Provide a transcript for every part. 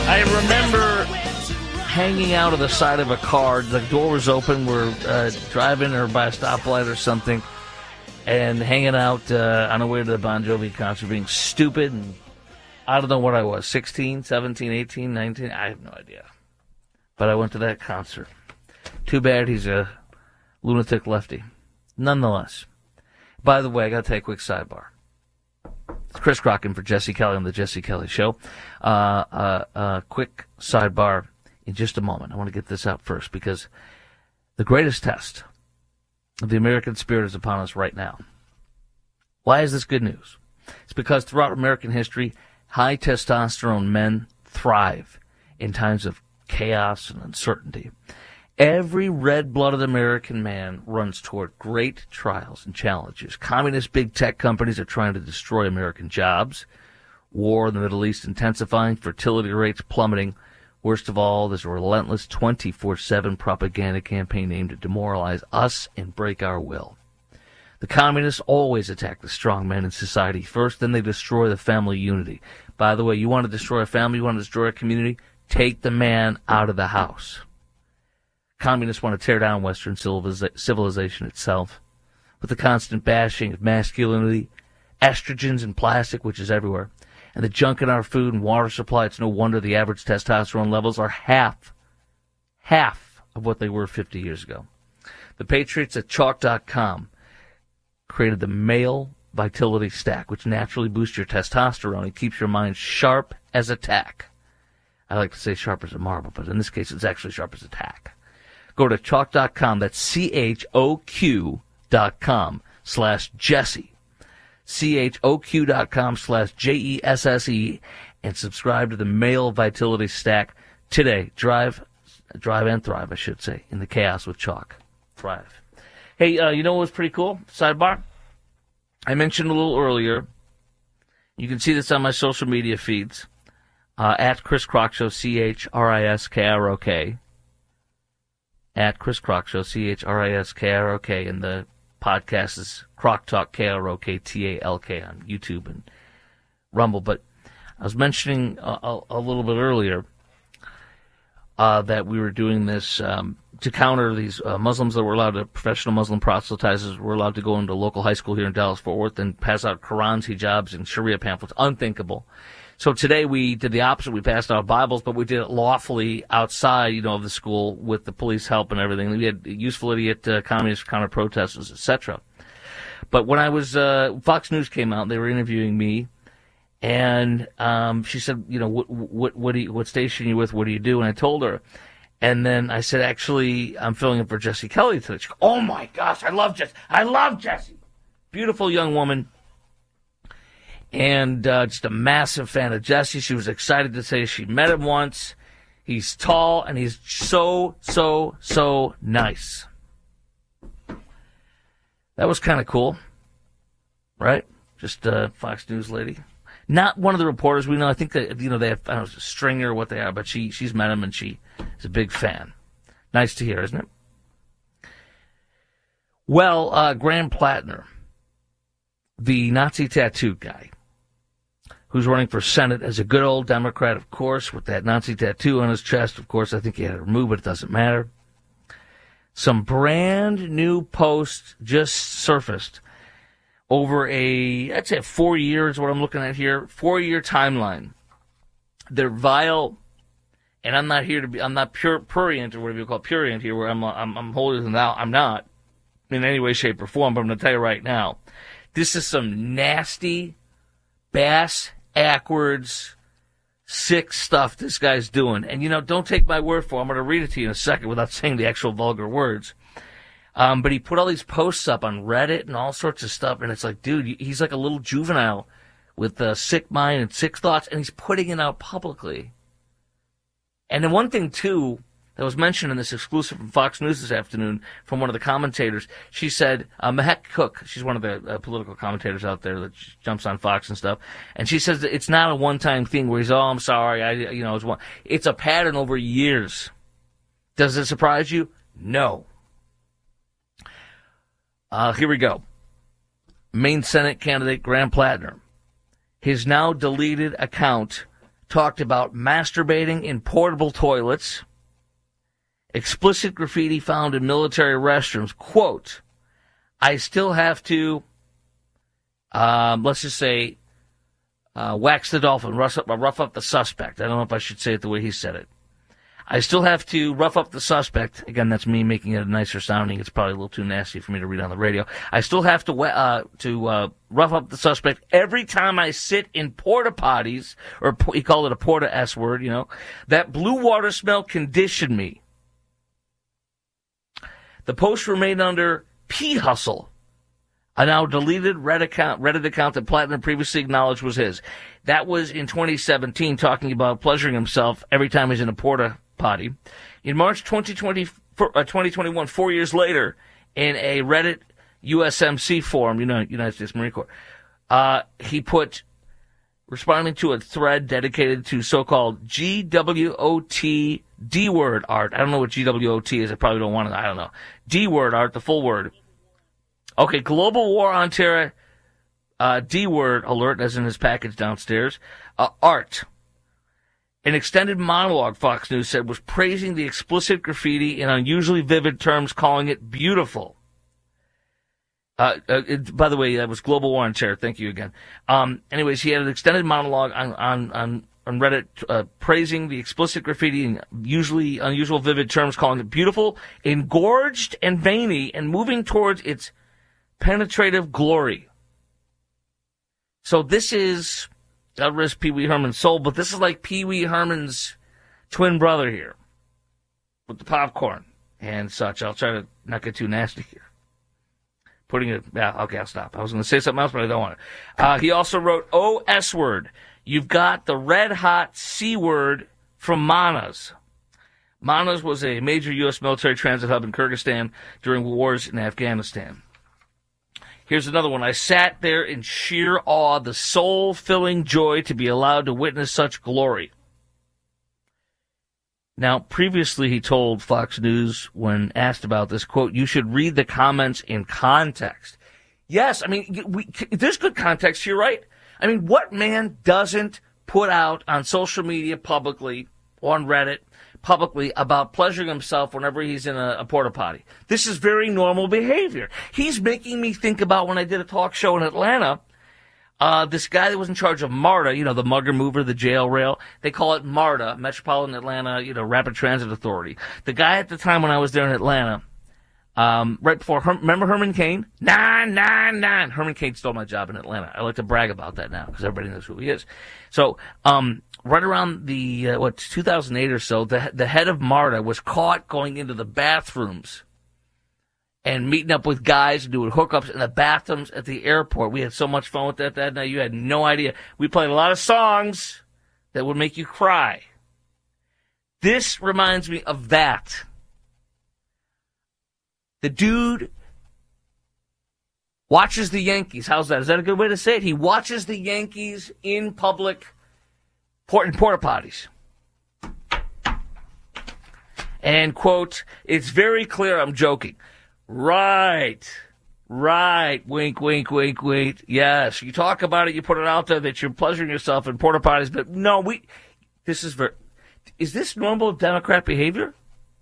I remember hanging out of the side of a car. The door was open. We're driving or by a stoplight or something, and hanging out on the way to the Bon Jovi concert, being stupid. And I don't know what I was, 16, 17, 18, 19. I have no idea. But I went to that concert. Too bad he's a lunatic lefty. Nonetheless. By the way, I got to take a quick sidebar. It's Chris Crocken for Jesse Kelly on the Jesse Kelly Show. Quick sidebar in just a moment. I want to get this out first because the greatest test of the American spirit is upon us right now. Why is this good news? It's because throughout American history, high testosterone men thrive in times of chaos and uncertainty. Every red-blooded American man runs toward great trials and challenges. Communist big tech companies are trying to destroy American jobs. War in the Middle East intensifying, fertility rates plummeting. Worst of all, there's a relentless 24/7 propaganda campaign aimed to demoralize us and break our will. The communists always attack the strong men in society first, then they destroy the family unity. By the way, you want to destroy a family, you want to destroy a community, take the man out of the house. Communists want to tear down Western civilization itself with the constant bashing of masculinity, estrogens and plastic, which is everywhere, and the junk in our food and water supply. It's no wonder the average testosterone levels are half of what they were 50 years ago. The patriots at Chalk.com created the Male Vitality Stack, which naturally boosts your testosterone and keeps your mind sharp as a tack. I like to say sharp as a marble, but in this case it's actually sharp as a tack. Go to Chalk.com, that's CHOQ.com/Jesse, CHOQ.com/JESSE, and subscribe to the Male Vitality Stack today. Drive and thrive, I should say, in the chaos with Chalk. Thrive. Hey, you know what was pretty cool? Sidebar. I mentioned a little earlier, you can see this on my social media feeds, at Chris Crock Show, CHRISKROK. At Chris Crock Show, CHRISKROK, and the podcast is Crock Talk, KROKTALK on YouTube and Rumble. But I was mentioning a little bit earlier that we were doing this to counter these Muslims that were allowed to, professional Muslim proselytizers were allowed to go into a local high school here in Dallas-Fort Worth and pass out Qurans, hijabs, and Sharia pamphlets. Unthinkable. So today we did the opposite. We passed out Bibles, but we did it lawfully outside, of the school with the police help and everything. We had useful idiot communist counter-protesters, etc. But when I was, Fox News came out, they were interviewing me, and she said, what station are you with? What do you do? And I told her. And then I said, actually, I'm filling in for Jesse Kelly today. She goes, oh my gosh, I love Jesse. Beautiful young woman. And just a massive fan of Jesse. She was excited to say she met him once. He's tall, and he's so nice. That was kind of cool, right? Just a Fox News lady. Not one of the reporters we know. I think that, they have, I don't know, Stringer or what they are, but she's met him, and she is a big fan. Nice to hear, isn't it? Well, Graham Plattner, the Nazi tattoo guy, who's running for Senate as a good old Democrat, of course, with that Nazi tattoo on his chest. Of course, I think he had it removed, but it doesn't matter. Some brand new posts just surfaced over I'd say 4 years, what I'm looking at here, 4-year timeline. They're vile, and I'm not prurient, or whatever you call it, prurient here, where I'm holier than thou. I'm not in any way, shape, or form, but I'm going to tell you right now. This is some nasty, backwards, sick stuff this guy's doing. And, don't take my word for it. I'm going to read it to you in a second without saying the actual vulgar words. But he put all these posts up on Reddit and all sorts of stuff, and it's like, dude, he's like a little juvenile with a sick mind and sick thoughts, and he's putting it out publicly. And then one thing, too, that was mentioned in this exclusive from Fox News this afternoon from one of the commentators, she said, Mehek Cook, she's one of the political commentators out there that jumps on Fox and stuff, and she says that it's not a one-time thing where he's, I'm sorry, it's a pattern over years. Does it surprise you? No. Here we go. Maine Senate candidate Graham Plattner. His now deleted account talked about masturbating in portable toilets, explicit graffiti found in military restrooms. Quote, I still have to, let's just say, wax the dolphin, rough up the suspect. I don't know if I should say it the way he said it. I still have to rough up the suspect. Again, that's me making it nicer sounding. It's probably a little too nasty for me to read on the radio. I still have to rough up the suspect every time I sit in porta potties, or he called it a porta S word, you know. That blue water smell conditioned me. The posts were made under P Hustle, a now deleted Reddit account that Platinum previously acknowledged was his. That was in 2017, talking about pleasuring himself every time he's in a porta potty. In March 2021, 4 years later, in a Reddit USMC forum, United States Marine Corps, he put, responding to a thread dedicated to so-called GWOT D-word art. I don't know what GWOT is. I probably don't want to. I don't know. D-word art, the full word. Okay, Global War on Terror, D-word alert, as in his package downstairs. Art. An extended monologue, Fox News said, was praising the explicit graffiti in unusually vivid terms, calling it beautiful. By the way, that was Global War on Terror. Thank you again. Anyways, he had an extended monologue on Reddit praising the explicit graffiti in usually unusual vivid terms, calling it beautiful, engorged and veiny, and moving towards its penetrative glory. So this is, God rest Pee Wee Herman's soul, but this is like Pee Wee Herman's twin brother here with the popcorn and such. I'll try to not get too nasty here. Okay, I'll stop. I was going to say something else, but I don't want it. He also wrote, S word. You've got the red hot C word from Manas. Manas was a major U.S. military transit hub in Kyrgyzstan during wars in Afghanistan. Here's another one. I sat there in sheer awe, the soul-filling joy to be allowed to witness such glory. Now, previously he told Fox News when asked about this, quote, you should read the comments in context. Yes, I mean, there's good context here, right? I mean, what man doesn't put out on social media publicly, on Reddit, publicly, about pleasuring himself whenever he's in a porta potty? This is very normal behavior. He's making me think about when I did a talk show in Atlanta, this guy that was in charge of MARTA, the mugger mover, the jail rail. They call it MARTA, Metropolitan Atlanta, Rapid Transit Authority. The guy at the time when I was there in Atlanta, right before, remember Herman Cain? 999. Herman Cain stole my job in Atlanta. I like to brag about that now because everybody knows who he is. So, right around the, 2008 or so, the head of MARTA was caught going into the bathrooms and meeting up with guys and doing hookups in the bathrooms at the airport. We had so much fun with that night. You had no idea. We played a lot of songs that would make you cry. This reminds me of that. The dude watches the Yankees. How's that? Is that a good way to say it? He watches the Yankees in public, in porta potties. And, quote, it's very clear I'm joking. Right. Wink, wink, wink, wink. Yes, you talk about it, you put it out there that you're pleasuring yourself in porta potties, but no, is this normal Democrat behavior?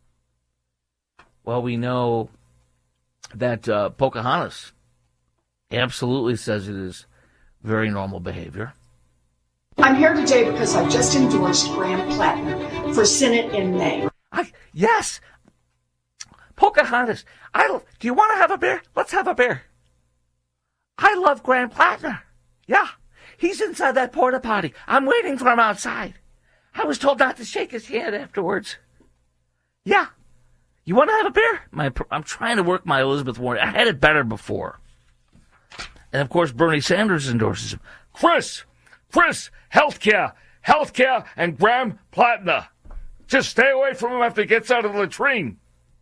Well, we know that Pocahontas absolutely says it is very normal behavior. I'm here today because I just endorsed Graham Plattner for Senate in May. Yes. Pocahontas. Do you want to have a beer? Let's have a beer. I love Graham Plattner. Yeah. He's inside that porta potty. I'm waiting for him outside. I was told not to shake his hand afterwards. Yeah. You want to have a beer? I'm trying to work my Elizabeth Warren. I had it better before. And, of course, Bernie Sanders endorses him. Chris, healthcare, and Graham Plattner. Just stay away from him after he gets out of the latrine.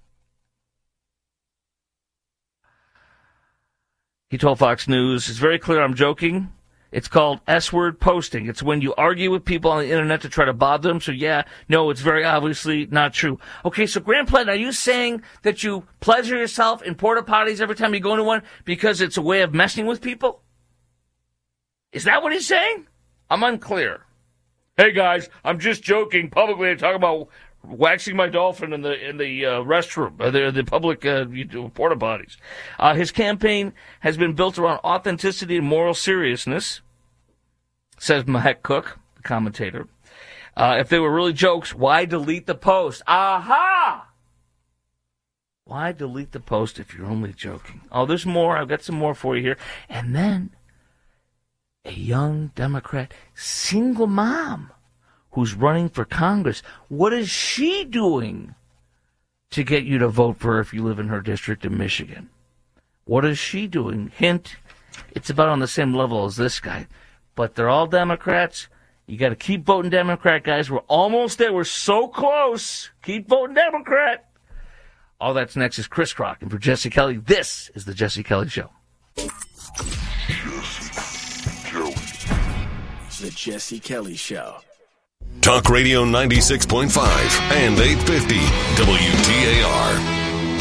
He told Fox News, it's very clear I'm joking. It's called S-word posting. It's when you argue with people on the internet to try to bother them. So, yeah, no, it's very obviously not true. Okay, so Graham Plattner, are you saying that you pleasure yourself in porta potties every time you go into one because it's a way of messing with people? Is that what he's saying? I'm unclear. Hey guys, I'm just joking. Publicly, I'm talking about waxing my dolphin in the restroom, the public porta potties. His campaign has been built around authenticity and moral seriousness, says Mahek Cook, the commentator. If they were really jokes, why delete the post? Aha! Why delete the post if you're only joking? Oh, there's more. I've got some more for you here. And then a young Democrat, single mom, who's running for Congress. What is she doing to get you to vote for her if you live in her district in Michigan? What is she doing? Hint, it's about on the same level as this guy. But they're all Democrats. You got to keep voting Democrat, guys. We're almost there. We're so close. Keep voting Democrat. All that's next is Chris Crock. And for Jesse Kelly, this is the Jesse Kelly Show. The Jesse Kelly Show. Talk Radio 96.5 and 850 WTAR.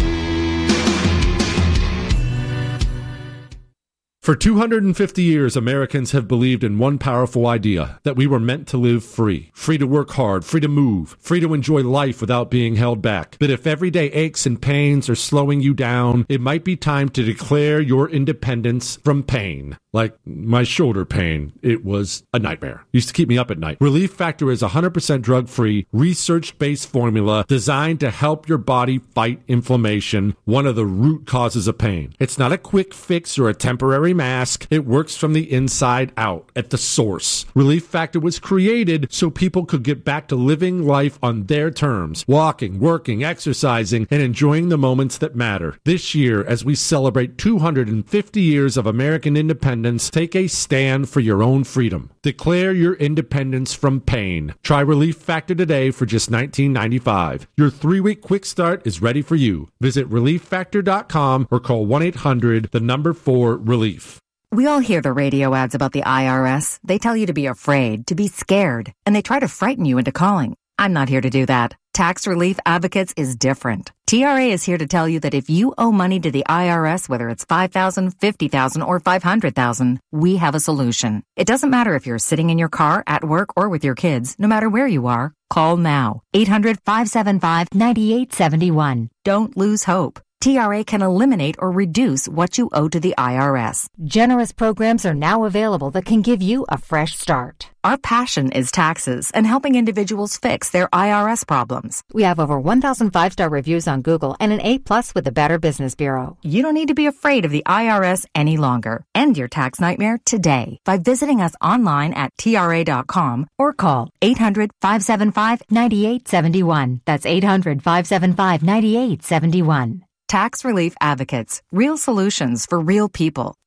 For 250 years, Americans have believed in one powerful idea, that we were meant to live free. Free to work hard, free to move, free to enjoy life without being held back. But if everyday aches and pains are slowing you down, it might be time to declare your independence from pain. Like my shoulder pain, it was a nightmare. Used to keep me up at night. Relief Factor is 100% drug-free, research-based formula designed to help your body fight inflammation, one of the root causes of pain. It's not a quick fix or a temporary mask. It works from the inside out, at the source. Relief Factor was created so people could get back to living life on their terms, walking, working, exercising, and enjoying the moments that matter. This year, as we celebrate 250 years of American independence, take a stand for your own freedom. Declare your independence from pain. Try Relief Factor today for just $19.95. Your 3-week quick start is ready for you. Visit ReliefFactor.com or call 1-800-4-RELIEF. We all hear the radio ads about the IRS. They tell you to be afraid, to be scared, and they try to frighten you into calling. I'm not here to do that. Tax Relief Advocates is different. TRA is here to tell you that if you owe money to the IRS, whether it's $5,000, $50,000, or $500,000, we have a solution. It doesn't matter if you're sitting in your car, at work, or with your kids. No matter where you are, call now. 800-575-9871. Don't lose hope. TRA can eliminate or reduce what you owe to the IRS. Generous programs are now available that can give you a fresh start. Our passion is taxes and helping individuals fix their IRS problems. We have over 1,000 5-star reviews on Google and an A+ with the Better Business Bureau. You don't need to be afraid of the IRS any longer. End your tax nightmare today by visiting us online at TRA.com or call 800-575-9871. That's 800-575-9871. Tax Relief Advocates. Real solutions for real people.